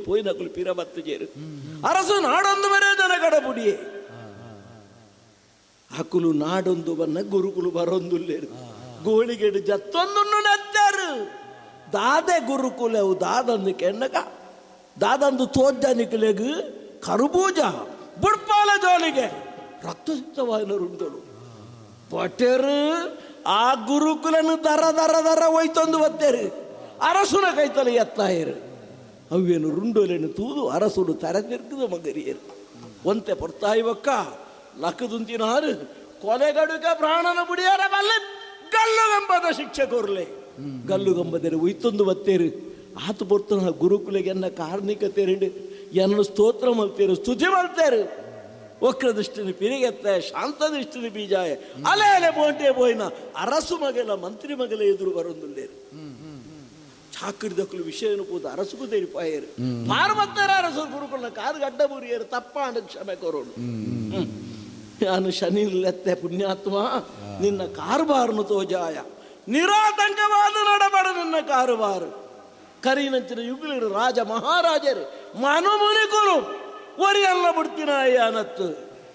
போய் நகுல் பிறபத்து சேரு அரசு நாடொಂದು ಬರೇ ಜನಗಡ ಬುಡಿಯೇ ಅಕುಲು ನಾಡೊಂದು ಬನ್ನ ಗುರುಕುಲು ಬರೊಂದುಲ್ಲೇರು ಗೋಳಿಗೆಡು ಜತ್ತೊಂದು ನತ್ತಾರು ದಾದೆ ಗುರುಕುಲವು ದಾದಂದು ಕೆಣ್ಣಗ ದಾದಂದು ತೋಜ್ಜ ನಿಕಲೆಗು ಕರುಬೂಜ ಬುಡ್ಪಾಲ ಜೋಲಿಗೆ ರಕ್ತಸಿಕ್ತವಾಯಿನರುಂದಳು ಪಟೇರು ಆ ಗುರುಕುಲನು ದರ ದರ ದರ ಒಯ್ತೊಂದು ಬತ್ತೇರು ಅರಸುನ ಕೈತಲೆ ಎತ್ತಾಯರು ಅವೇನು ರುಂಡೋಲೆನು ತೂದು ಅರಸುಡು ತರದಿರ್ಕದು ಮಗರಿಯರು ಒಂತೆ ಪೊರ್ತಾಯಿವಕ್ಕ ಲಕ್ಕದುಂತಿನಾರು ಕೊಲೆಗಡುಕ ಪ್ರಾಣನ ಬುಡಿಯಾರ ಬಲ್ಲೆ ಗಲ್ಲುಗಂಬದ ಶಿಕ್ಷೆ ಕೊರ್ಲೆ ಗಲ್ಲುಗಂಬದರೆ ಒಯ್ತೊಂದು ಬತ್ತೇರು ಆತು ಬರ್ತನ ಗುರುಕುಲೆಗೆ ಎನ್ನ ಕಾರ್ಣಿಕತೆರಡು ಎನ್ನ ಸ್ತೋತ್ರ ಮಲ್ತೇರು ಸ್ತುತಿ ಮಲ್ತೇರು ವಕ್ರ ದೃಷ್ಟಿನಿ ಪಿರಿಗೆತ್ತ ಶಾಂತ ದೃಷ್ಟಿನಿ ಬೀಜಾಯ ಅಲೆ ಅಲೆ ಬೋಂಟೆ ಬೋಯ್ನ ಅರಸು ಮಗಲ ಮಂತ್ರಿ ಮಗಲ ಎದುರು ಬರೊಂದುಲ್ಲೇರು ಚಾಕರಿದಕ್ಕಲು ವಿಷಯನು ಪೋದು ಅರಸುಗೂ ತೆರಿಪಾಯರು ಮಾರುಮತ್ತಾರ ಅರಸರು ಗುರುಕುಲ ಕಾದು ಗಡ್ಡ ಬುರಿಯರು ತಪ್ಪ ಅಂದ ಕ್ಷಮೆ ಕೊರೋಡು ನಾನು ಶನಿಲೆತ್ತೆ ಪುಣ್ಯಾತ್ಮ ನಿನ್ನ ಕಾರುಬಾರನು ತೋಜಾಯ ನಿರಾತಂಕವಾದ ನಡಬಡ ನಿನ್ನ ಕಾರುಬಾರು ಕರೀನಂಚಿನ ಯುಗ್ಲಿರು ರಾಜ ಮಹಾರಾಜರು ಮನುಮುನಿಕುಲು ಒರಿಯಲ್ಲ ಬಿಡ್ತೀನಾಯ ಅನ್ನತ್ತು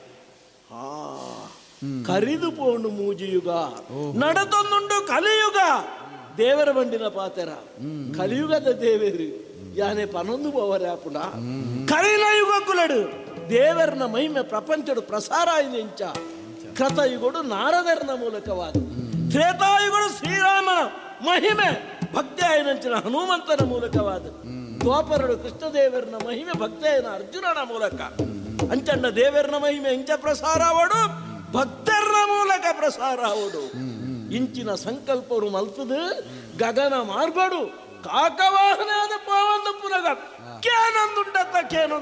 ಕರಿದು ಪೋಂಡು ಮೂಜಿಯುಗ ನಡತೊಂದುಂಡು ಕಲಿಯುಗ ದೇವರ ಬಂಡಿನ ಪಾತೆರ ಕಲಿಯುಗದ ದೇವರು ಯಾನೆ ಪನೊಂದು ಪೋವರೆ ಆಪುಣ ಕಲಿನ ಯುಗ ಕುಲಡು ದೇವರನ ಮಹಿಮೆ ಪ್ರಪಂಚಡು ಪ್ರಸಾರ ಆಯ್ತು ಇಂಚ ಕೃತಯುಗಡು ನಾರದರನ ಮೂಲಕವಾದ ತ್ರೇತಾಯುಗಡು ಶ್ರೀರಾಮನ ಮಹಿಮೆ ಭಕ್ತಿ ಆಯ್ನಂಚಿನ ಹನುಮಂತನ ಮೂಲಕವಾದ ದ್ವಾಪರಡು ಕೃಷ್ಣದೇವರನ ಮಹಿಮೆ ಭಕ್ತಿಯನ ಅರ್ಜುನನ ಮೂಲಕ ಅಂಚಂಡ ದೇವರನ ಮಹಿಮೆ ಇಂಚ ಪ್ರಸಾರ ಆವಡು ಭಕ್ತರನ ಮೂಲಕ ಪ್ರಸಾರ ಆವಡು ಇಂಚಿನ ಸಂಕಲ್ಪರು ಮಲ್ತದು ಗಗನ ಮಾರ್ಗಡು ಕಾಕವಾಹನ ಪಾವಂದ ಪುರಗ ಕೇನೊಂದುಂಡತ್ತ ಕೇನೊಂದು